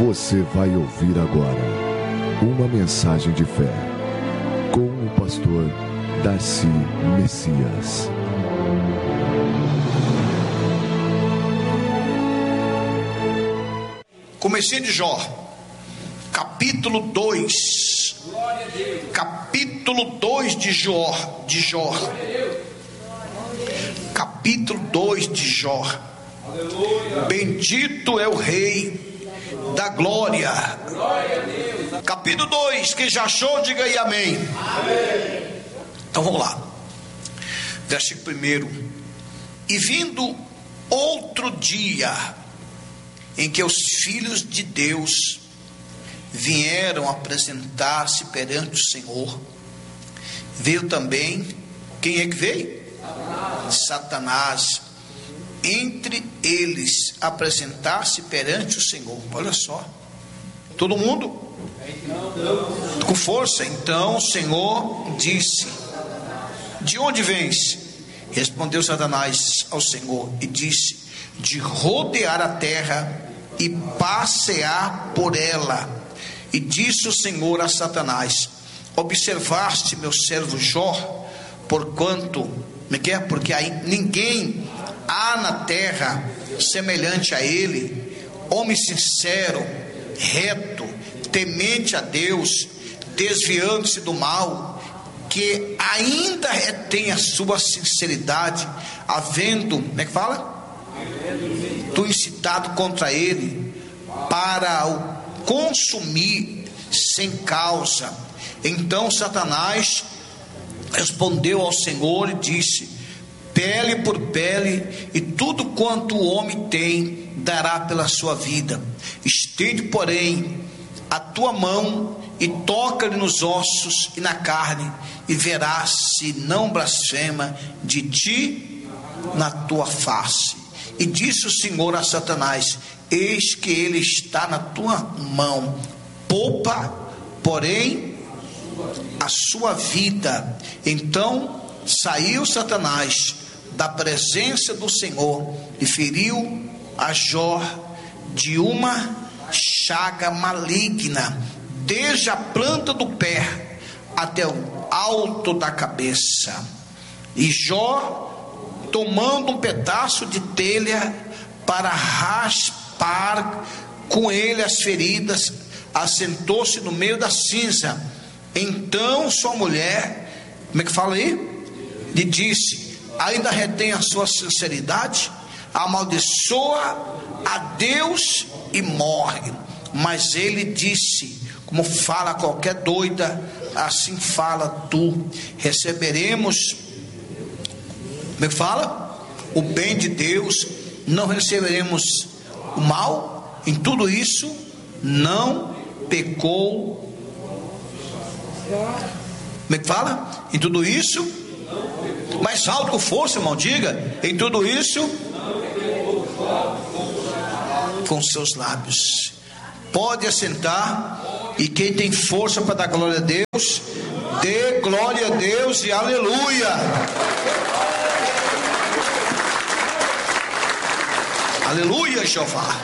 Você vai ouvir agora uma mensagem de fé com o pastor Darcy Messias. Comecinho de Jó, capítulo 2. Capítulo 2 de Jó. Capítulo 2 de Jó. Bendito é o Rei da glória. Capítulo 2, quem já achou, diga aí amém. Então vamos lá. Versículo 1. E vindo outro dia, em que os filhos de Deus vieram apresentar-se perante o Senhor, veio também, quem é que veio? Satanás. Entre eles apresentar-se perante o Senhor. Olha só, todo mundo com força. Então o Senhor disse: de onde vens? Respondeu Satanás ao Senhor e disse: de rodear a terra e passear por ela. E disse o Senhor a Satanás: observaste meu servo Jó, porquanto, porque aí ninguém há na terra semelhante a ele, homem sincero, reto, temente a Deus, desviando-se do mal, que ainda retém a sua sinceridade, havendo, tu incitado contra ele para o consumir sem causa. Então Satanás respondeu ao Senhor e disse: pele por pele, e tudo quanto o homem tem dará pela sua vida. Estende, porém, a tua mão e toca-lhe nos ossos e na carne, e verás se não blasfema de ti na tua face. E disse o Senhor a Satanás: eis que ele está na tua mão, poupa, porém, a sua vida. Então saiu Satanás da presença do Senhor e feriu a Jó de uma chaga maligna, desde a planta do pé até o alto da cabeça. E Jó, tomando um pedaço de telha para raspar com ele as feridas, assentou-se no meio da cinza. Então sua mulher, lhe disse: ainda retém a sua sinceridade? Amaldiçoa a Deus e morre. Mas ele disse, como fala qualquer doida, assim fala tu. Receberemos, o bem de Deus, não receberemos o mal. Em tudo isso não pecou. Em tudo isso, mais alto com força, irmão, diga: em tudo isso, com seus lábios. Pode assentar, e quem tem força para dar glória a Deus, dê glória a Deus e aleluia. Aleluia, Jeová.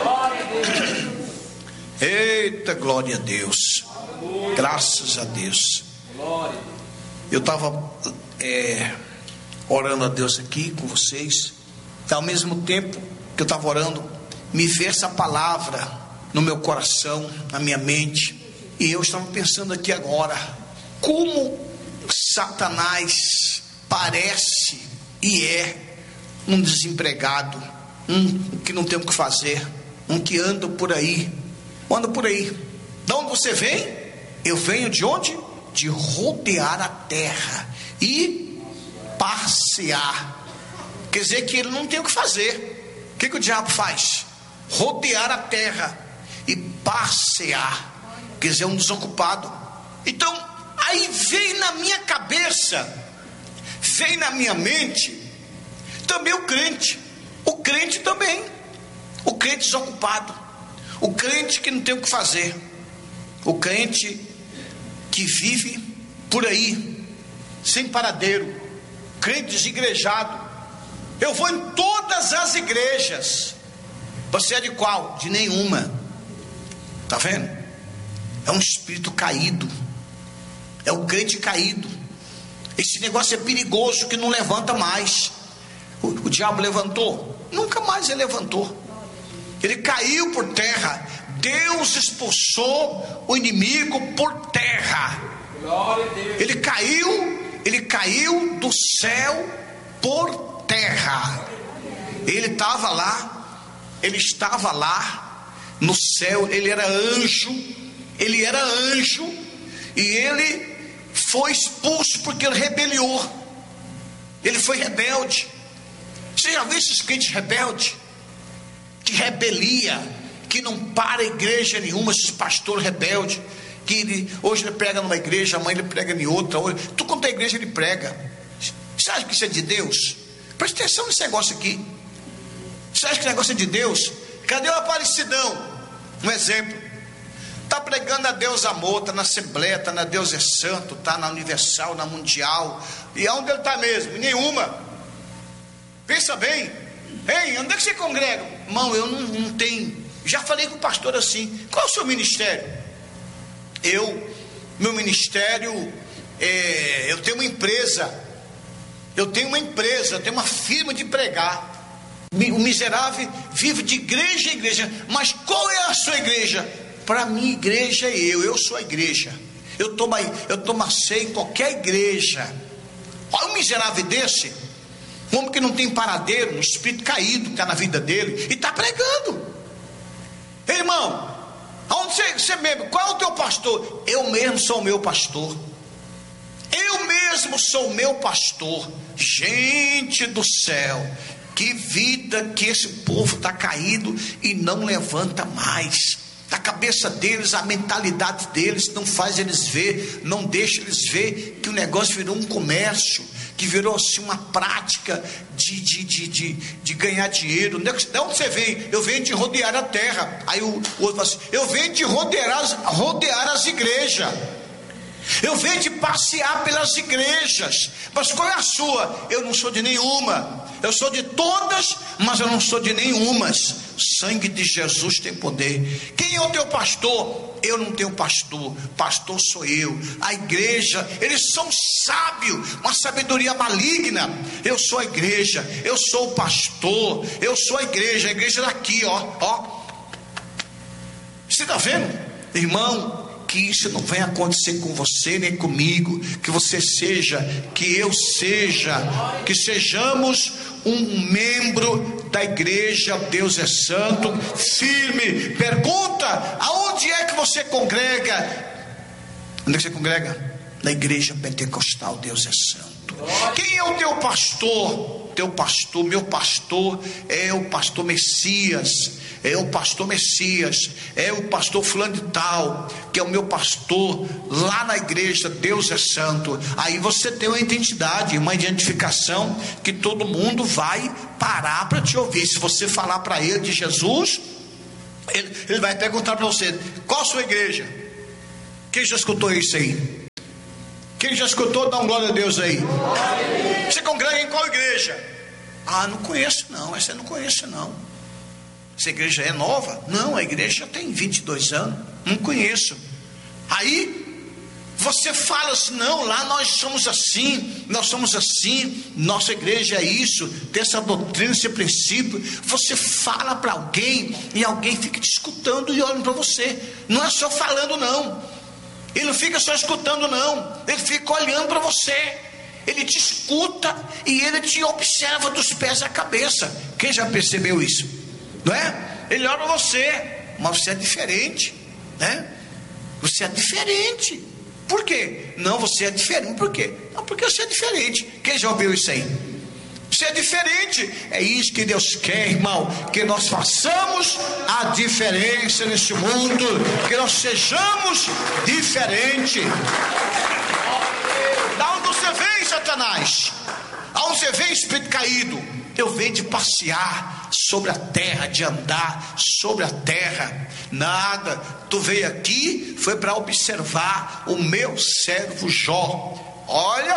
Eita, glória a Deus. Graças a Deus. Eu estava orando a Deus aqui com vocês, e ao mesmo tempo que eu estava orando, me veio essa palavra no meu coração, na minha mente, e eu estava pensando aqui agora, como Satanás parece e é um desempregado, um que não tem o que fazer, um que anda por aí. De onde você vem? Eu venho de onde? De rodear a terra e passear. Quer dizer que ele não tem o que fazer. O que o diabo faz? Rodear a terra e passear. Quer dizer, um desocupado. Então, aí vem na minha cabeça, vem na minha mente, também o crente também, o crente desocupado, o crente que não tem o que fazer, o crente que vive por aí, sem paradeiro, crente desigrejado. Eu vou em todas as igrejas. Você é de qual? De nenhuma. Está vendo? É um espírito caído, é o crente caído. Esse negócio é perigoso, que não levanta mais. O diabo levantou? Nunca mais ele levantou. Ele caiu por terra. Deus expulsou o inimigo por terra. Ele caiu do céu por terra. Ele estava lá no céu. Ele era anjo, e ele foi expulso porque ele rebeliou. Ele foi rebelde. Você já viu esses crentes rebeldes? Que rebelia, que não para igreja nenhuma, esses pastores rebeldes, que hoje ele prega numa igreja, amanhã ele prega em outra, tu quanto a igreja ele prega. Você acha que isso é de Deus? Presta atenção nesse negócio aqui. Você acha que o negócio é de Deus? Cadê o Aparecidão? Um exemplo. Está pregando a Deus amor, está na Assembleia, está na Deus é Santo, está na Universal, na Mundial. E aonde ele está mesmo? Nenhuma. Pensa bem. Ei, onde é que você congrega? Irmão, eu não tenho. Já falei com o pastor assim. Qual é o seu ministério? Meu ministério eu tenho uma empresa. Eu tenho uma firma de pregar. O miserável vive de igreja em igreja. Mas qual é a sua igreja? Para mim, igreja é eu sou a igreja. Eu tomo ceia em qualquer igreja. Olha um miserável desse, um homem que não tem paradeiro, um espírito caído que está na vida dele, e está pregando. Ei, irmão, aonde você mesmo? Qual é o teu pastor? Eu mesmo sou o meu pastor. Eu mesmo sou o meu pastor. Gente do céu, que vida que esse povo está caído e não levanta mais. A cabeça deles, a mentalidade deles não faz eles ver, não deixa eles ver que o negócio virou um comércio, que virou assim uma prática de ganhar dinheiro. De onde você vem? Eu venho de rodear a terra. Aí o outro fala assim: eu venho de rodear as igrejas. Eu venho de passear pelas igrejas. Mas qual é a sua? Eu não sou de nenhuma. Eu sou de todas, mas eu não sou de nenhumas. O sangue de Jesus tem poder. Quem é o teu pastor? Eu não tenho pastor. Pastor sou eu. A igreja, eles são sábios, uma sabedoria maligna. Eu sou a igreja. Eu sou o pastor. Eu sou a igreja. A igreja daqui, ó. Você está vendo, irmão? Que isso não venha acontecer com você nem comigo, que você seja, que eu seja, que sejamos um membro da igreja Deus é Santo, firme. Pergunta: aonde é que você congrega? Onde é que você congrega? Na igreja pentecostal Deus é Santo. Quem é o teu pastor? Teu pastor, meu pastor é o pastor Messias. É o pastor Messias, é o pastor fulano de tal, que é o meu pastor lá na igreja Deus é Santo. Aí você tem uma identidade, uma identificação, que todo mundo vai parar para te ouvir. Se você falar para ele de Jesus, ele vai perguntar para você: qual a sua igreja? Quem já escutou isso aí? Quem já escutou, dá um glória a Deus aí. Você congrega em qual igreja? Ah, não conheço não, essa eu não conheço não. Essa igreja é nova? Não, a igreja tem 22 anos. Não conheço. Aí você fala assim: não, lá nós somos assim, nossa igreja é isso, tem essa doutrina, esse princípio. Você fala para alguém e alguém fica te escutando e olhando para você. Não é só falando não. Ele não fica só escutando não. Ele fica olhando para você. Ele te escuta e ele te observa dos pés à cabeça. Quem já percebeu isso? Não é? Ele olha para você, mas você é diferente, né? Você é diferente. Por quê? Não, você é diferente. Por quê? Não, porque você é diferente. Quem já ouviu isso aí? Você é diferente. É isso que Deus quer, irmão, que nós façamos a diferença nesse mundo, que nós sejamos diferentes. Da onde você vem, Satanás? Aonde você vem, espírito caído? Eu venho de passear sobre a terra, de andar sobre a terra. Nada, tu veio aqui, foi para observar o meu servo Jó. Olha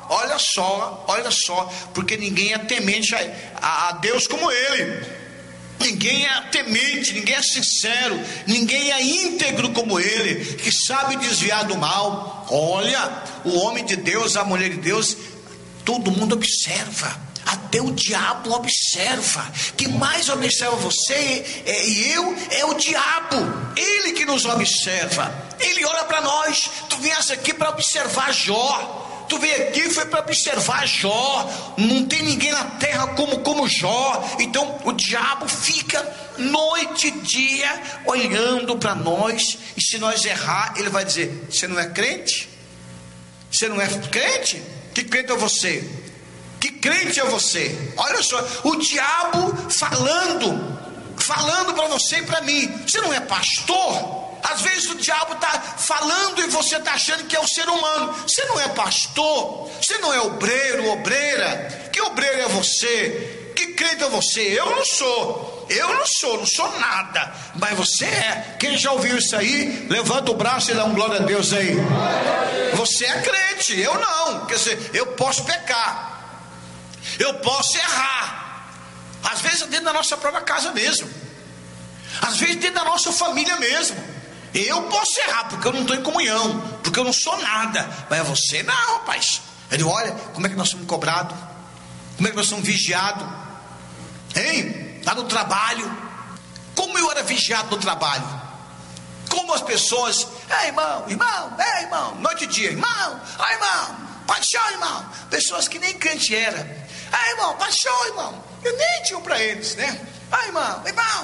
só, porque ninguém é temente a Deus como ele. Ninguém é temente, ninguém é sincero, ninguém é íntegro como ele, que sabe desviar do mal. Olha, o homem de Deus, a mulher de Deus, todo mundo observa, até o diabo observa. Quem mais observa você e eu é o diabo, ele que nos observa, ele olha para nós. Tu viesse aqui para observar Jó. Tu veio aqui, foi para observar Jó. Não tem ninguém na terra como Jó. Então o diabo fica noite e dia olhando para nós. E se nós errar, ele vai dizer: você não é crente? Você não é crente? Que crente é você? Que crente é você? Olha só, o diabo falando para você e para mim: você não é pastor? Às vezes o diabo está falando e você está achando que é o ser humano. Você não é pastor, você não é obreiro, obreira. Que obreiro é você? Que crente é você? Eu não sou nada. Mas você é. Quem já ouviu isso aí, levanta o braço e dá um glória a Deus aí. Você é crente, eu não. Quer dizer, eu posso pecar, eu posso errar, às vezes dentro da nossa própria casa mesmo, às vezes dentro da nossa família mesmo. Eu posso errar porque eu não estou em comunhão, porque eu não sou nada. Mas você não, rapaz. Ele olha, como é que nós somos cobrados, como é que nós somos vigiados, hein? Lá no trabalho, como eu era vigiado no trabalho, como as pessoas: irmão, noite e dia, irmão, paixão, irmão. Pessoas que nem crente era: irmão, paixão, irmão. Eu nem tinha para eles, né? Irmão,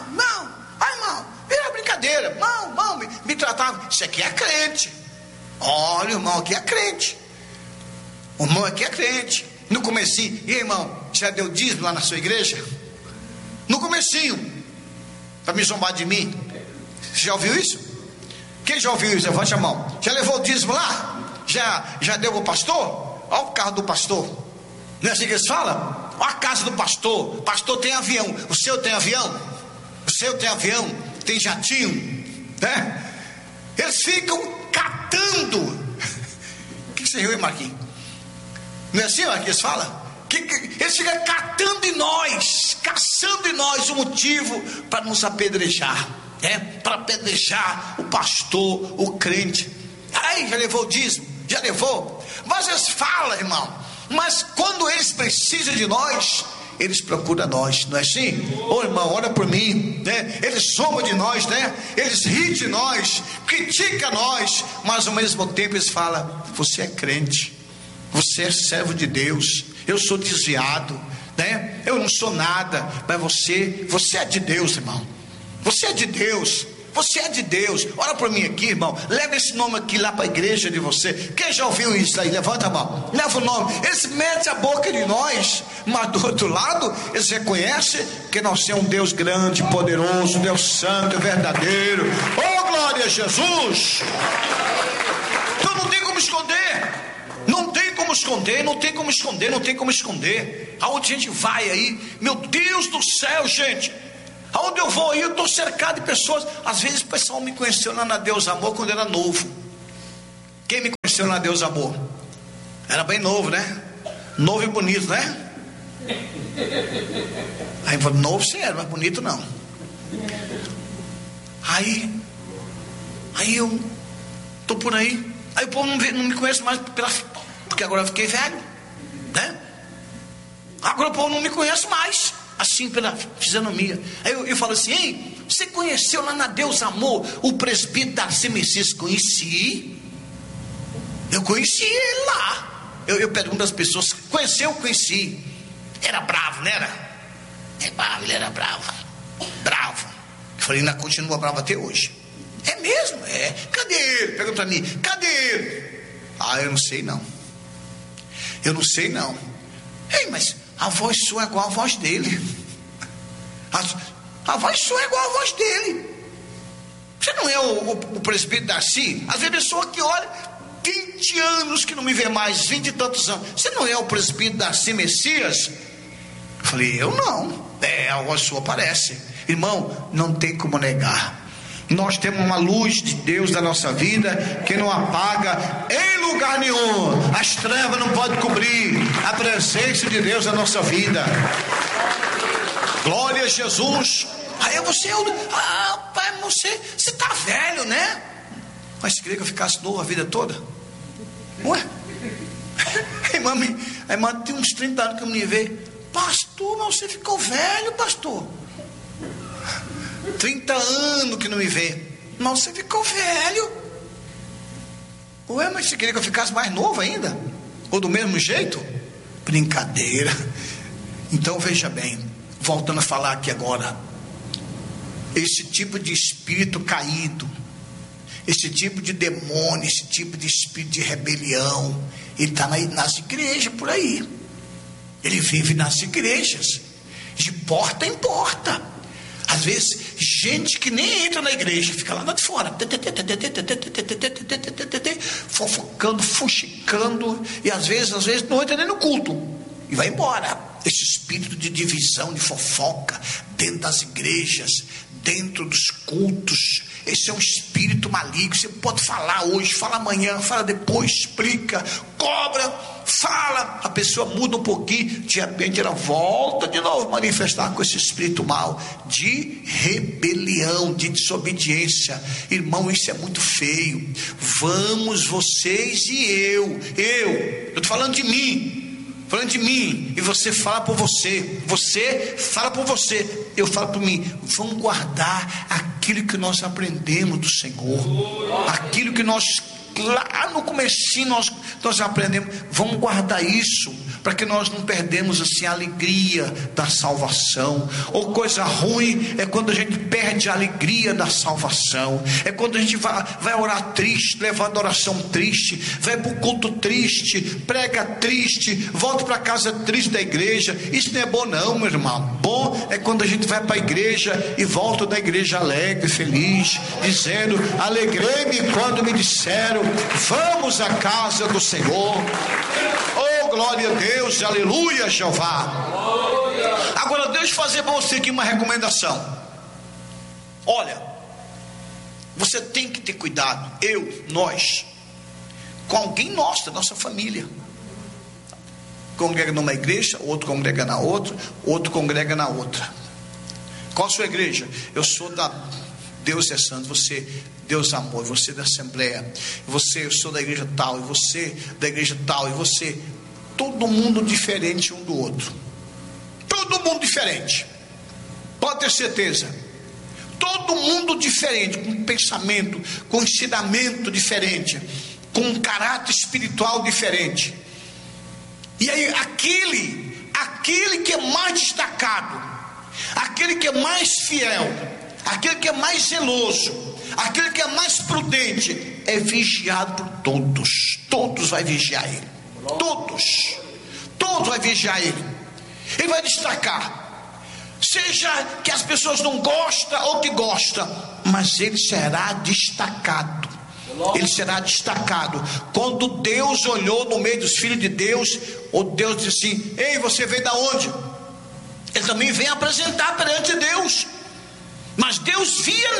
era brincadeira, irmão, me tratava. Isso aqui é crente. Olha, o irmão aqui é crente. O irmão aqui é crente. No comecinho: e irmão, já deu dízimo lá na sua igreja? No comecinho, para me zombar de mim. Você já ouviu isso? Quem já ouviu isso? Levante a mão. Já levou o dízimo lá? Já deu o pastor? Olha o carro do pastor. Não é assim que eles falam? Olha a casa do pastor. O pastor tem avião. O seu tem avião? O seu tem avião? Tem jatinho, né? Eles ficam catando. O que você riu aí, Marquinhos? Não é assim, Marquinhos, fala? Eles ficam catando em nós, caçando em nós o motivo para nos apedrejar, para apedrejar o pastor, o crente. Aí, já levou o dízimo? Já levou? Mas eles falam, irmão, mas quando eles precisam de nós, eles procuram nós, não é assim? Ô irmão, olha por mim, né? Eles zombam de nós, né? Eles riem de nós, criticam nós, mas ao mesmo tempo eles falam: você é crente, você é servo de Deus. Eu sou desviado, né? Eu não sou nada, mas você é de Deus, irmão. Você é de Deus. Você é de Deus. Olha para mim aqui, irmão. Leva esse nome aqui lá para a igreja de você. Quem já ouviu isso aí? Levanta a mão. Leva o nome. Eles metem a boca de nós, mas do outro lado eles reconhecem que nós temos um Deus grande, poderoso, Deus santo, verdadeiro. Oh, glória a Jesus. Então não tem como esconder. Não tem como esconder, não tem como esconder, não tem como esconder. Aonde a gente vai aí, meu Deus do céu, gente. Aonde eu vou aí, eu estou cercado de pessoas. Às vezes o pessoal me conheceu lá na Deus Amor quando era novo. Quem me conheceu lá na Deus Amor? Era bem novo, né? Novo e bonito, né? Aí eu falei: novo você era, mas bonito não. Aí eu estou por aí. Aí o povo não me conhece mais porque agora eu fiquei velho, né? Agora o povo não me conhece mais, assim, pela fisionomia. Aí eu falo assim: ei, você conheceu lá na Deus Amor o presbítero Darcy Messias? Conheci. Eu conheci ele lá. Eu pergunto às pessoas: conheceu? Conheci. Era bravo, não era? É bravo, ele era bravo. Bravo. Eu falei: ainda continua bravo até hoje. É mesmo? É. Cadê ele? Pergunta pra mim: cadê ele? Eu não sei não. Eu não sei não. Ei, mas a voz sua é igual a voz dele. A voz sua é igual a voz dele. Você não é o presbítero Darcy? Às vezes a pessoa que olha, 20 anos que não me vê mais, 20 e tantos anos. Você não é o presbítero Darcy Messias? Eu falei: eu não. A voz sua parece. Irmão, não tem como negar. Nós temos uma luz de Deus na nossa vida que não apaga em lugar nenhum. As trevas não podem cobrir a presença de Deus na nossa vida. Glória a Jesus. Aí você, pai, você está velho, né? Mas você queria que eu ficasse novo a vida toda? Ué? A irmã tem uns 30 anos que eu me vejo. Pastor, mas você ficou velho, pastor. 30 anos que não me vê. Mas você ficou velho. Ué, mas você queria que eu ficasse mais novo ainda? Ou do mesmo jeito? Brincadeira. Então veja bem, voltando a falar aqui agora, esse tipo de espírito caído, esse tipo de demônio, esse tipo de espírito de rebelião, ele está nas igrejas por aí. Ele vive nas igrejas, de porta em porta. Às vezes, gente que nem entra na igreja, fica lá de fora, fofocando, fuxicando, e às vezes não entra nem no culto, e vai embora. Esse espírito de divisão, de fofoca, dentro das igrejas, dentro dos cultos, esse é um espírito maligno. Você pode falar hoje, fala amanhã, fala depois, explica, cobra, fala, a pessoa muda um pouquinho, de repente ela volta de novo a manifestar com esse espírito mal, de rebelião, de desobediência. Irmão, isso é muito feio. Vamos, vocês e eu estou falando de mim, e você fala por você fala por você, eu falo por mim. Vamos guardar aquilo que nós aprendemos do Senhor, aquilo que nós lá no comecinho nós aprendemos. Vamos guardar isso, para que nós não perdemos assim a alegria da salvação. Ou coisa ruim é quando a gente perde a alegria da salvação, é quando a gente vai orar triste, levando a oração triste, vai para o culto triste, prega triste, volta para casa triste da igreja. Isso não é bom não, meu irmão. Bom é quando a gente vai para a igreja e volta da igreja alegre, feliz, dizendo: alegrei-me quando me disseram, vamos à casa do Senhor. Oh, glória a Deus, aleluia, Jeová. Agora deixa eu fazer para você aqui uma recomendação. Olha, você tem que ter cuidado, nós, com alguém nosso, da nossa família. Congrega numa igreja, outro congrega na outra, outro congrega na outra. Qual a sua igreja? Eu sou da Deus é Santo, você Deus é Amor, você da Assembleia, eu sou da igreja tal, e você da igreja tal, e você. Todo mundo diferente um do outro, todo mundo diferente, pode ter certeza. Todo mundo diferente, com pensamento, com ensinamento diferente, com um caráter espiritual diferente. E aí aquele que é mais destacado, aquele que é mais fiel, aquele que é mais zeloso, aquele que é mais prudente, é vigiado por todos. Todos vai vigiar ele. Todos vai vigiar ele. Ele vai destacar. Seja que as pessoas não gostam ou que gostam, mas ele será destacado. Ele será destacado. Quando Deus olhou no meio dos filhos de Deus, o Deus disse assim: ei, você veio da onde? Ele também vem apresentar perante Deus. Mas Deus via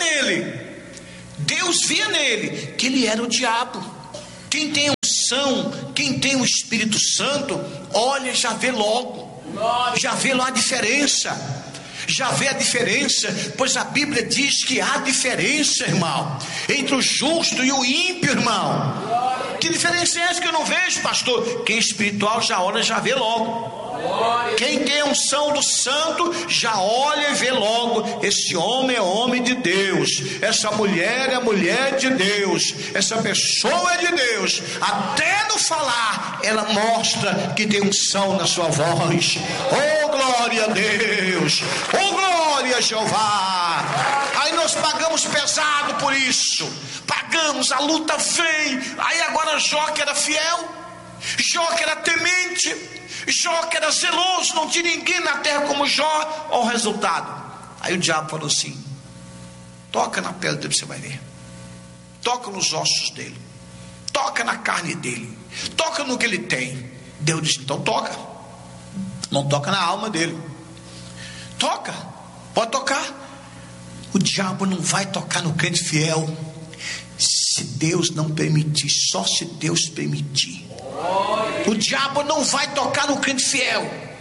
nele que ele era o diabo. Quem tem unção, quem tem o Espírito Santo, olha, já vê logo, já vê lá a diferença. Já vê a diferença, pois a Bíblia diz que há diferença, irmão, entre o justo e o ímpio, irmão. Que diferença é essa que eu não vejo, pastor? Quem é espiritual já olha, já vê logo. Quem tem a unção do santo já olha e vê logo: esse homem é homem de Deus, essa mulher é mulher de Deus, essa pessoa é de Deus. Até no falar ela mostra que tem unção na sua voz. Oh, glória a Deus, oh, glória a Jeová. Aí nós pagamos pesado por isso, pagamos, a luta vem. Aí agora Jó, que era fiel, Jó que era temente, Jó que era zeloso, não tinha ninguém na terra como Jó. Olha o resultado. Aí o diabo falou assim: toca na pele dele, você vai ver. Toca nos ossos dele, toca na carne dele, toca no que ele tem. Deus disse: então toca. Não toca na alma dele. Toca, pode tocar. O diabo não vai tocar no crente fiel se Deus não permitir, só se Deus permitir. O diabo não vai tocar no crente fiel.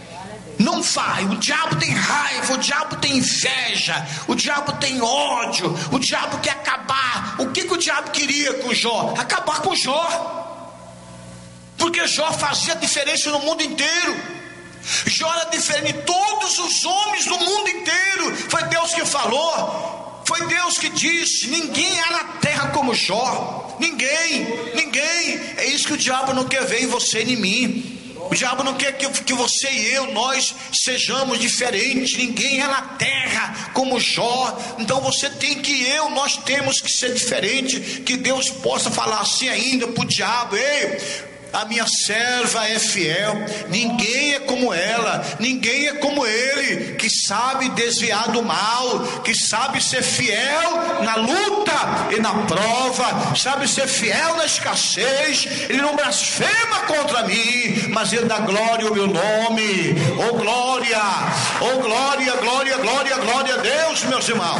Não vai. O diabo tem raiva, o diabo tem inveja, o diabo tem ódio, o diabo quer acabar. O que o diabo queria com Jó? Acabar com Jó, porque Jó fazia diferença no mundo inteiro. Jó era diferente de todos os homens do mundo inteiro. Foi Deus que falou, foi Deus que disse: ninguém há na terra como Jó. Ninguém. É isso que o diabo não quer ver em você e em mim. O diabo não quer que você e eu, nós sejamos diferentes. Ninguém é na terra como Jó. Então você tem que, nós temos que ser diferente. Que Deus possa falar assim ainda para o diabo: ei, a minha serva é fiel, ninguém é como ela, ninguém é como ele, que sabe desviar do mal, que sabe ser fiel na luta e na prova, sabe ser fiel na escassez. Ele não blasfema contra mim, mas ele dá glória ao meu nome. Oh glória, glória, glória, glória a Deus, meus irmãos.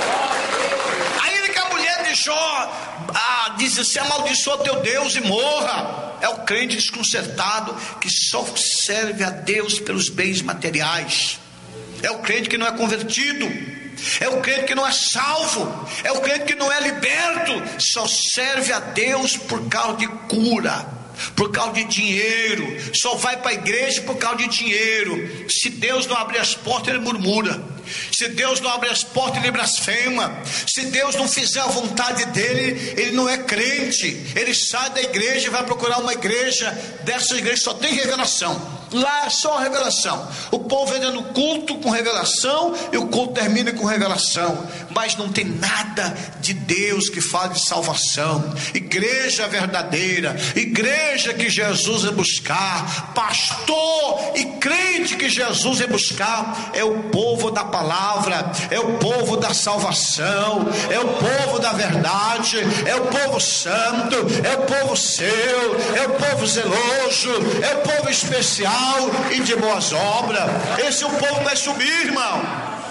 Aí que a mulher de Jó diz assim: amaldiçoa teu Deus e morra. É o crente desconcertado que só serve a Deus pelos bens materiais. É o crente que não é convertido. É o crente que não é salvo. É o crente que não é liberto. Só serve a Deus por causa de cura, por causa de dinheiro. Só vai para a igreja por causa de dinheiro. Se Deus não abrir as portas, ele murmura. Se Deus não abrir as portas, ele blasfema. Se Deus não fizer a vontade dele, ele não é crente. Ele sai da igreja e vai procurar uma igreja. Dessas igrejas só tem revelação. Lá é só revelação. O povo entra no culto com revelação e o culto termina com revelação, mas não tem nada de Deus que fale de salvação. Igreja verdadeira, igreja que Jesus é buscar, pastor e crente que Jesus é buscar, é o povo da palavra, é o povo da salvação, é o povo da verdade, é o povo santo, é o povo seu, é o povo zeloso, é o povo especial e de boas obras. Esse é o povo que vai subir, irmão.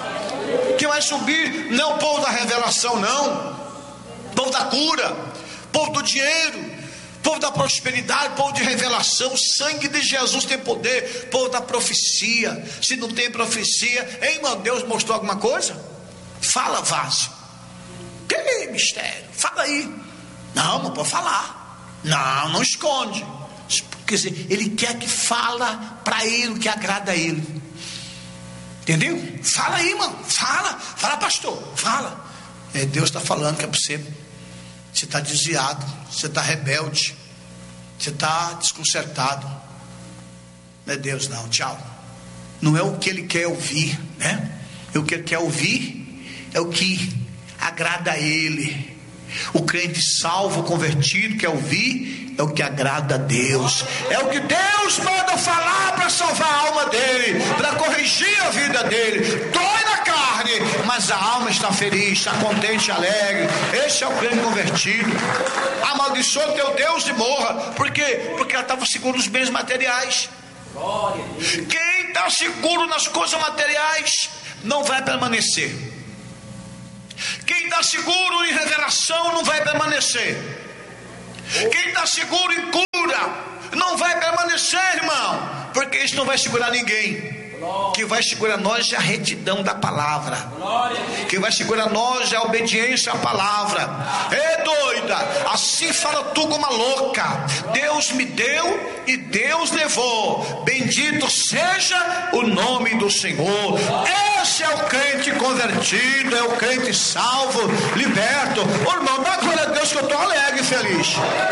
Que vai subir não é o povo da revelação, não. O povo da cura, povo do dinheiro, povo da prosperidade, povo de revelação. O sangue de Jesus tem poder. Povo da profecia. Se não tem profecia, hein, irmão, Deus mostrou alguma coisa? Fala, vaso. Que mistério? Fala aí. Não, não pode falar. Não esconde. Quer dizer, ele quer que fala para ele o que agrada a ele. Entendeu? Fala aí, irmão. Fala, pastor. Fala. Deus está falando que é para você. Você está desviado, você está rebelde, você está desconcertado. Não é Deus não, tchau. Não é o que ele quer ouvir, né? O que ele quer ouvir é o que agrada a ele. O crente salvo, convertido, quer ouvir é o que agrada a Deus. É o que Deus manda falar para salvar a alma dele, para corrigir a vida dele. Dói na carne, mas a alma está feliz, está contente e alegre. Esse é o crente convertido. Amaldiçoa teu Deus e morra. Por quê? Porque ela estava segura nos bens materiais. Quem está seguro nas coisas materiais não vai permanecer. Quem está seguro em revelação não vai permanecer. Quem está seguro em cura não vai permanecer, irmão, porque isso não vai segurar ninguém. O que vai segurar nós é a retidão da palavra. O que vai segurar nós é a obediência à palavra. Doida, assim fala tu como uma louca. Deus me deu e Deus levou. Bendito seja o nome do Senhor. Esse é o crente convertido, é o crente salvo, liberto. Ô irmão, dá glória a Deus que eu estou alegre e feliz.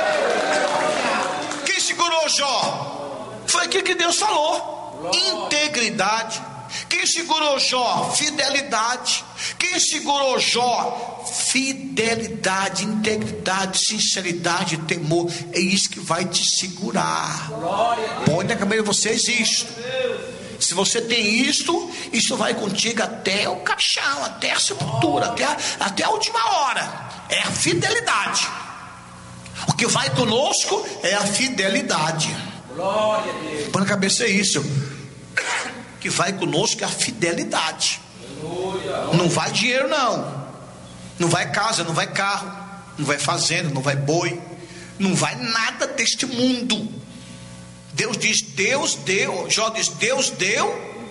Quem segurou Jó? Foi aquilo que Deus falou. Integridade. Quem segurou Jó? Fidelidade. Quem segurou Jó? Fidelidade, integridade, sinceridade, temor. É isso que vai te segurar. Põe na cabeça de vocês isto. Se você tem isto, isso vai contigo até o caixão, até a sepultura, até a última hora. É a fidelidade. O que vai conosco é a fidelidade. Põe na cabeça isso. Que vai conosco é a fidelidade. Não vai dinheiro não. Não vai casa, não vai carro, não vai fazenda, não vai boi, não vai nada deste mundo. Deus diz, Deus deu. Jó diz, Deus deu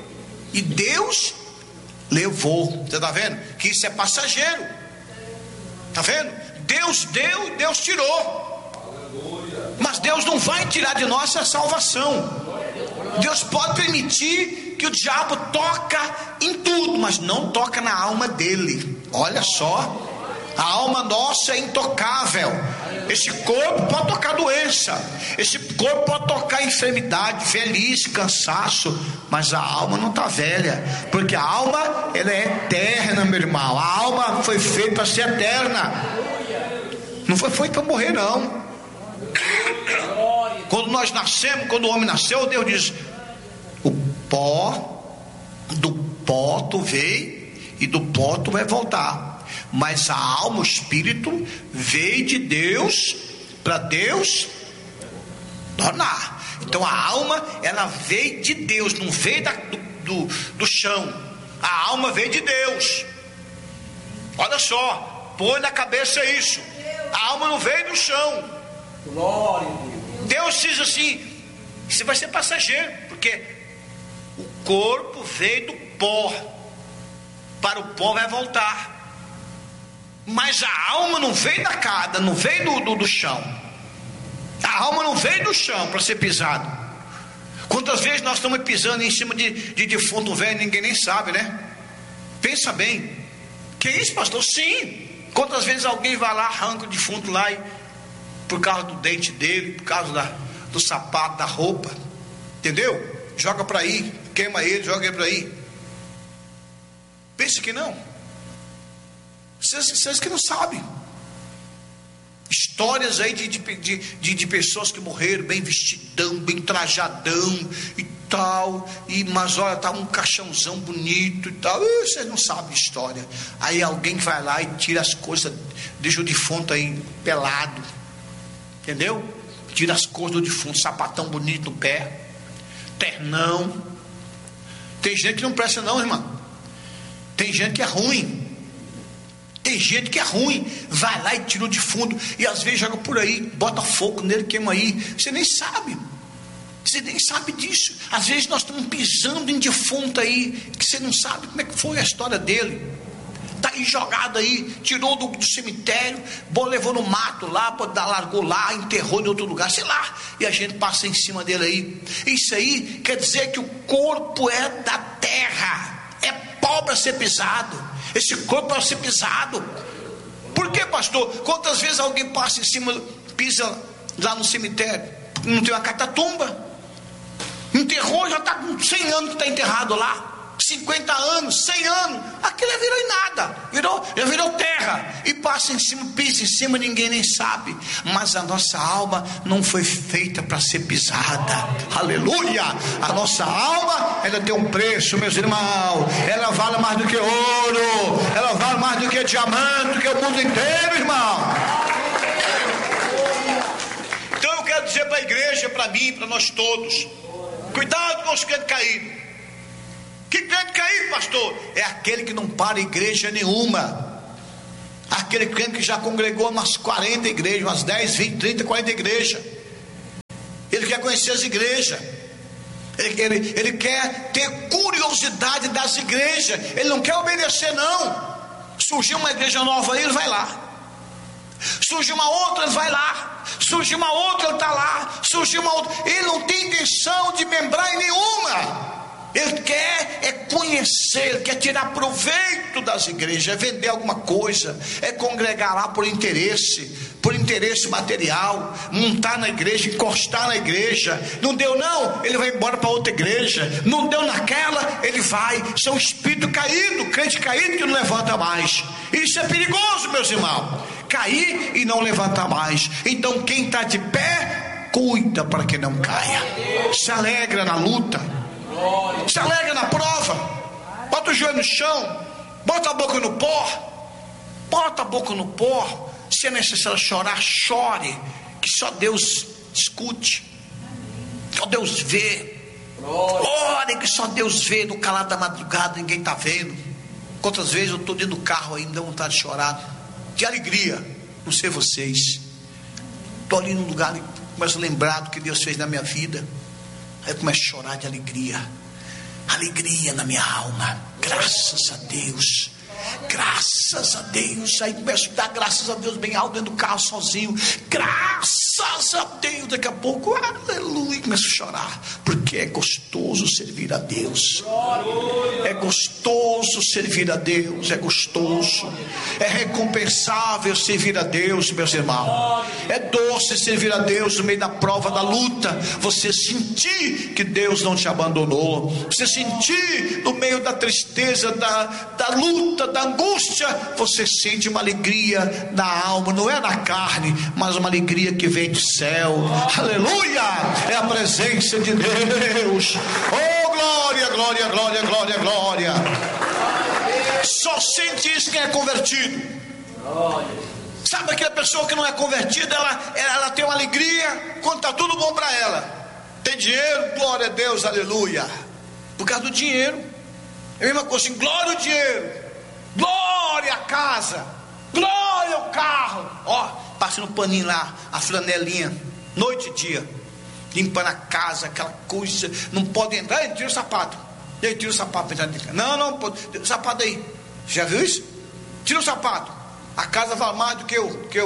e Deus levou. Você está vendo? Que isso é passageiro. Está vendo? Deus deu, Deus tirou. Mas Deus não vai tirar de nós a salvação. Deus pode permitir que o diabo toca em tudo, mas não toca na alma dele. Olha só, a alma nossa é intocável. Esse corpo pode tocar doença, esse corpo pode tocar enfermidade, velhice, cansaço, mas a alma não está velha, porque a alma, ela é eterna, meu irmão. A alma foi feita para ser eterna, não foi feita para morrer, não. Quando nós nascemos, quando o homem nasceu, Deus diz: o pó, do pó tu veio e do pó tu vai voltar. Mas a alma, o espírito veio de Deus para Deus tornar. Então a alma, ela veio de Deus, não veio do chão. A alma veio de Deus. Olha só, põe na cabeça isso. A alma não veio do chão. Deus diz assim: isso vai ser passageiro, porque o corpo veio do pó, para o pó vai voltar. Mas a alma não veio da casa, não veio do chão. A alma não veio do chão para ser pisado. Quantas vezes nós estamos pisando em cima de defunto velho, ninguém nem sabe, né? Pensa bem. Que isso, pastor? Sim. Quantas vezes alguém vai lá, arranca o defunto lá, e, por causa do dente dele, por causa do sapato, da roupa, entendeu? Joga para aí, queima ele, joga ele para aí. Pense que não. Vocês que não sabem. Histórias aí de pessoas que morreram bem vestidão, bem trajadão e tal, mas olha, tá um caixãozão bonito e tal. Vocês não sabem de história. Aí alguém vai lá e tira as coisas, deixa o defunto aí pelado, entendeu? Tira as coisas do defunto, sapatão bonito no pé, ternão. Tem gente que não presta não, irmão. Tem gente que é ruim. Tem gente que é ruim, vai lá e tira o defunto, e às vezes joga por aí, bota fogo nele, queima aí. Você nem sabe disso. Às vezes nós estamos pisando em defunto aí, que você não sabe como é que foi a história dele. Está aí jogado aí, tirou do cemitério, levou no mato lá, largou lá, enterrou em outro lugar, sei lá, e a gente passa em cima dele aí. Isso aí quer dizer que o corpo é da terra, é pó para ser pisado. Esse corpo é ser pisado. Por que, pastor? Quantas vezes alguém passa em cima, pisa lá no cemitério, não tem uma catatumba, enterrou, já está com 100 anos que está enterrado lá, 50 anos, 100 anos, aquilo já virou em nada, já virou terra, e passa em cima, pisa em cima, ninguém nem sabe. Mas a nossa alma não foi feita para ser pisada. Aleluia! A nossa alma, ela tem um preço, meus irmãos. Ela vale mais do que ouro, ela vale mais do que diamante, do que o mundo inteiro, irmão. Então eu quero dizer para a igreja, para mim, para nós todos: cuidado com os crentes caídos. Que crente caído, pastor? É aquele que não para igreja nenhuma. Aquele crente que já congregou umas 40 igrejas, umas 10, 20, 30, 40 igrejas. Ele quer conhecer as igrejas. Ele quer ter curiosidade das igrejas. Ele não quer obedecer, não. Surgiu uma igreja nova aí, ele vai lá. Surgiu uma outra, ele vai lá. Surgiu uma outra, ele está lá. Surgiu uma outra. Ele não tem intenção de membrar em nenhuma. Ele quer é conhecer, ele quer tirar proveito das igrejas, é vender alguma coisa, é congregar lá por interesse material, montar na igreja, encostar na igreja. Não deu não, ele vai embora para outra igreja. Não deu naquela, ele vai. Isso é um espírito caído, crente caído que não levanta mais. Isso é perigoso, meus irmãos, cair e não levantar mais. Então quem está de pé, cuida para que não caia, se alegra na luta, se alegra na prova, bota o joelho no chão, bota a boca no pó, se é necessário chorar, chore, que só Deus escute, só Deus vê. Ore que só Deus vê. No calar da madrugada ninguém está vendo. Quantas vezes eu estou dentro do carro aí, me dá vontade de chorar, de alegria. Não sei vocês, estou ali num lugar e começo a lembrar do que Deus fez na minha vida. Aí eu começo a chorar de alegria. alegria na minha alma. Graças a Deus. Graças a Deus. Aí começo a dar graças a Deus bem alto dentro do carro sozinho. Graças a Deus. Daqui a pouco, aleluia, começo a chorar, porque é gostoso servir a Deus. É gostoso servir a Deus. É gostoso, é recompensável servir a Deus, meus irmãos. É doce servir a Deus no meio da prova, da luta. Você sentir que Deus não te abandonou. Você sentir no meio da tristeza, da luta, da angústia, você sente uma alegria na alma, não é na carne, mas uma alegria que vem do céu. Aleluia! É a presença de Deus. Oh, glória, glória, glória, glória, glória. Só sente isso quem é convertido. Sabe aquela pessoa que não é convertida, ela tem uma alegria quando está tudo bom para ela. Tem dinheiro, glória a Deus, aleluia. Por causa do dinheiro. É a mesma coisa assim, glória ao dinheiro, glória à casa, glória ao carro. Ó, passando um paninho lá, a flanelinha, noite e dia, limpando a casa, aquela coisa. Não pode entrar, ele tira o sapato. Ele tira o sapato para entrar dentro. Não pode. Tira o sapato aí. Já viu isso? Tira o sapato. A casa vale mais do que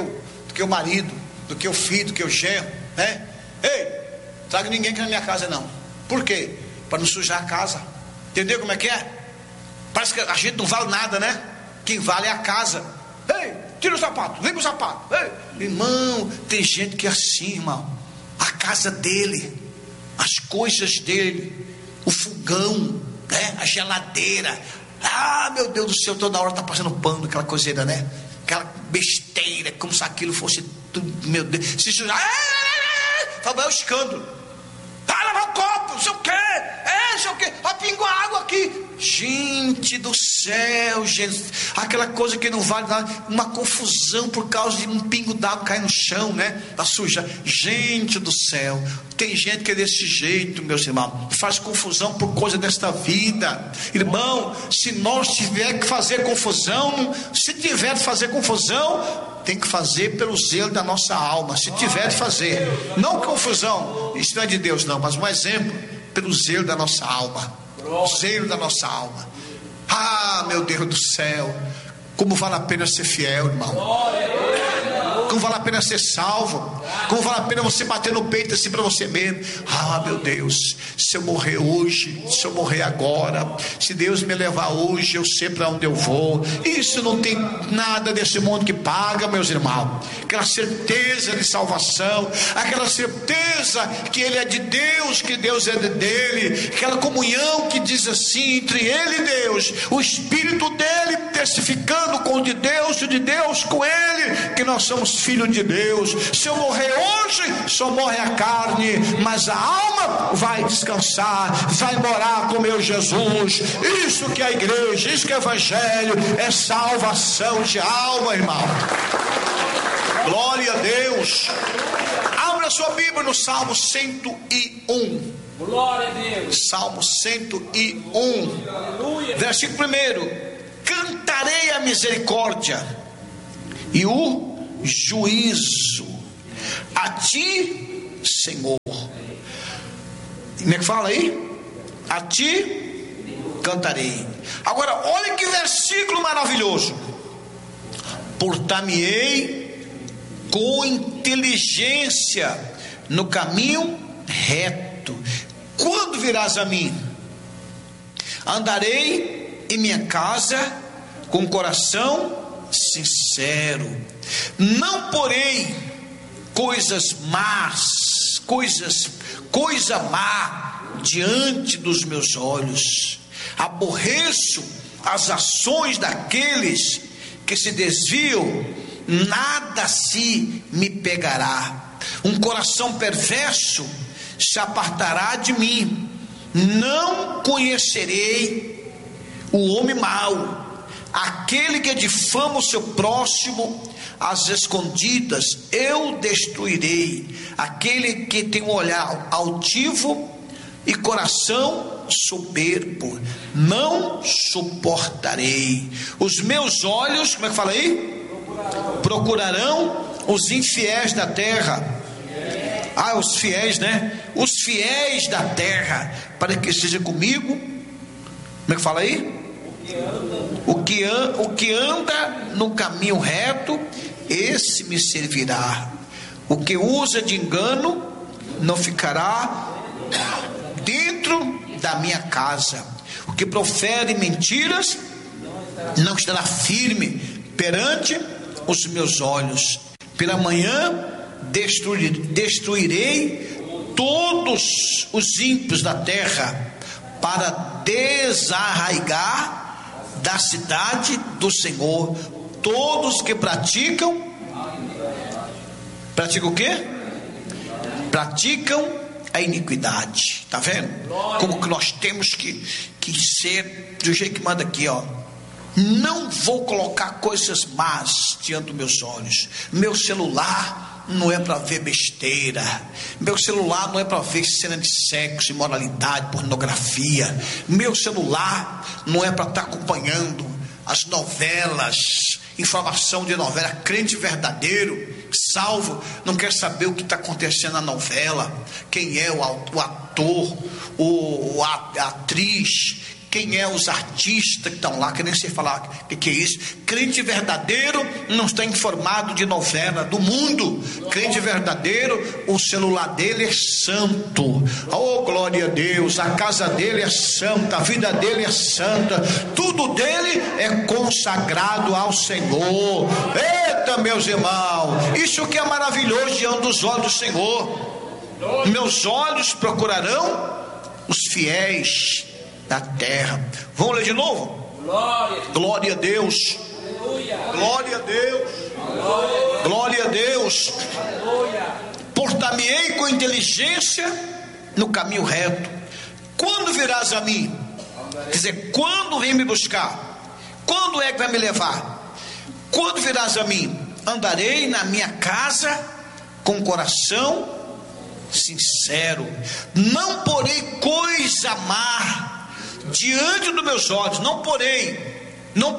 o marido, do que o filho, do que o genro, né? Ei, traga ninguém aqui na minha casa não. Por quê? Para não sujar a casa. Entendeu como é que é? Parece que a gente não vale nada, né? Quem vale é a casa. Ei, tira o sapato, limpa o sapato. Ei, irmão, tem gente que é assim, irmão. A casa dele, as coisas dele, o fogão, né? A geladeira. Ah, meu Deus do céu, toda hora tá passando pano, aquela coiseira, né? Aquela besteira, como se aquilo fosse tudo, meu Deus. Se sujar, é o escândalo. Lavar o copo, não sei o que, não sei o que, pingou a água aqui. Gente do céu, gente, aquela coisa que não vale nada, uma confusão por causa de um pingo d'água cair no chão, né? Tá suja. Gente do céu, tem gente que é desse jeito, meus irmãos, faz confusão por coisa desta vida. Irmão, se nós tiver que fazer confusão, se tiver que fazer confusão, tem que fazer pelo zelo da nossa alma. Se tiver de fazer, não confusão, isso não é de Deus não, mas um exemplo, pelo zelo da nossa alma. O zelo da nossa alma. Ah, meu Deus do céu, como vale a pena ser fiel, irmão. Como vale a pena ser salvo. Como vale a pena você bater no peito assim para você mesmo. Ah, meu Deus, se eu morrer hoje, se eu morrer agora, se Deus me levar hoje, eu sei para onde eu vou. Isso não tem nada desse mundo que paga, meus irmãos. Aquela certeza de salvação, aquela certeza que Ele é de Deus, que Deus é dele, aquela comunhão que diz assim, entre Ele e Deus, o Espírito dele testificando com o de Deus e o de Deus com Ele, que nós somos filhos de Deus. Se eu morrer hoje, só morre a carne, mas a alma vai descansar, vai morar com meu Jesus. Isso que é a igreja, isso que é o evangelho, é salvação de alma, irmão. Glória a Deus. Abra sua Bíblia no Salmo 101. Glória a Deus. Salmo 101. Aleluia. Versículo 1. Cantarei a misericórdia e o juízo a ti, Senhor. Como é que fala aí? A ti cantarei. Agora, olha que versículo maravilhoso. Portar-me-ei com inteligência no caminho reto. Quando virás a mim? Andarei em minha casa com coração sincero. Não porei coisas más, coisa má diante dos meus olhos. Aborreço as ações daqueles que se desviam, nada se me pegará. Um coração perverso se apartará de mim. Não conhecerei o homem mau, aquele que difama o seu próximo às escondidas. Eu destruirei aquele que tem um olhar altivo e coração soberbo. Não suportarei. Os meus olhos, como é que fala aí? Procurarão os infiéis da terra. Ah, os fiéis, né? Os fiéis da terra, para que seja comigo Como é que fala aí? O que anda no caminho reto, esse me servirá. O que usa de engano não ficará dentro da minha casa. O que profere mentiras não estará firme perante os meus olhos. Pela manhã destruirei todos os ímpios da terra, para desarraigar da cidade do Senhor todos que praticam o quê? Praticam a iniquidade. Tá vendo? Como que nós temos que ser do jeito que manda aqui, ó. Não vou colocar coisas más diante dos meus olhos. Meu celular não é para ver besteira. Meu celular não é para ver cena de sexo, imoralidade, pornografia. Meu celular não é para estar acompanhando as novelas, informação de novela. Crente verdadeiro, salvo, não quer saber o que está acontecendo na novela, quem é o ator, a atriz, quem é os artistas que estão lá, que nem sei falar o que é isso. Crente verdadeiro não está informado de novela do mundo. Crente verdadeiro, o celular dele é santo. Oh, glória a Deus, a casa dele é santa, a vida dele é santa, tudo dele é consagrado ao Senhor. Eita, meus irmãos, isso que é maravilhoso diante dos olhos do Senhor. Meus olhos procurarão os fiéis da terra. Vamos ler de novo? Glória a Deus. Glória a Deus. Glória a Deus. Portar-me-ei com inteligência no caminho reto. Quando virás a mim? Quer dizer, quando vem me buscar? Quando é que vai me levar? Quando virás a mim? Andarei na minha casa com coração sincero. Não porei coisa má diante dos meus olhos. Não porei, não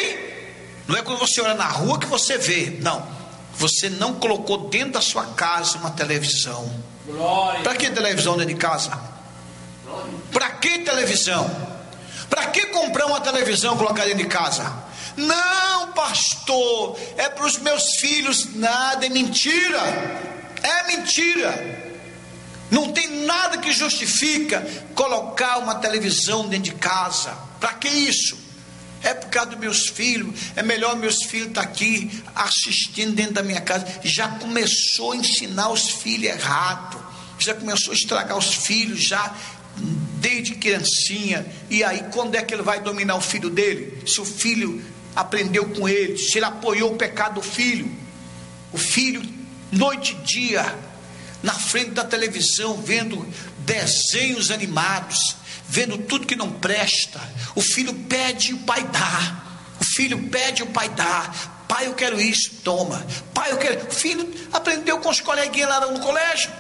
é quando você olha na rua que você vê. Não, você não colocou dentro da sua casa uma televisão. Para que televisão dentro de casa? Para que televisão? Para que comprar uma televisão e colocar dentro de casa? Não, pastor, é para os meus filhos. Nada, é mentira. É mentira. Não tem nada que justifica colocar uma televisão dentro de casa. Para que isso? É por causa dos meus filhos. É melhor meus filhos estar aqui assistindo dentro da minha casa. Já começou a ensinar os filhos errado. Já começou a estragar os filhos já desde criancinha. E aí quando é que ele vai dominar o filho dele? Se o filho aprendeu com ele, se ele apoiou o pecado do filho. O filho noite e dia na frente da televisão, vendo desenhos animados, vendo tudo que não presta. O filho pede e o pai dá. O filho pede e o pai dá. Pai, eu quero isso, toma. Pai, eu quero. O filho aprendeu com os coleguinhas lá no colégio.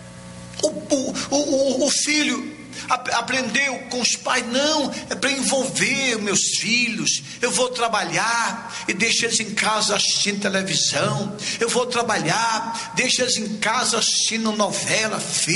O filho aprendeu com os pais. Não, é para envolver meus filhos. Eu vou trabalhar e deixo eles em casa assistindo televisão. Eu vou trabalhar, deixo eles em casa assistindo novela.